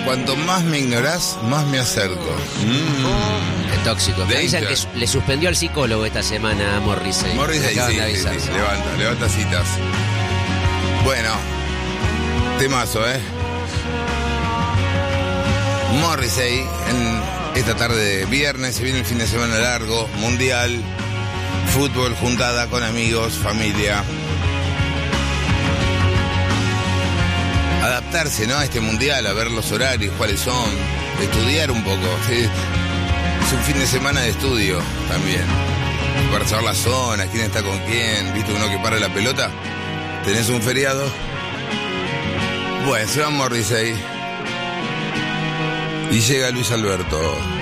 cuanto más me ignorás, más me acerco. Qué tóxico. Me avisan que le suspendió al psicólogo esta semana a Morrissey. Morrissey, sí, levanta citas. Bueno, temazo, Morrissey, en esta tarde de viernes, se viene el fin de semana largo, mundial, fútbol, juntada con amigos, familia. Adaptarse, ¿no?, a este mundial, a ver los horarios, cuáles son, estudiar un poco. ¿Sí? Es un fin de semana de estudio también. Para saber las zonas, quién está con quién, ¿viste uno que para la pelota? ¿Tenés un feriado? Bueno, se va Morrissey. Y llega Luis Alberto.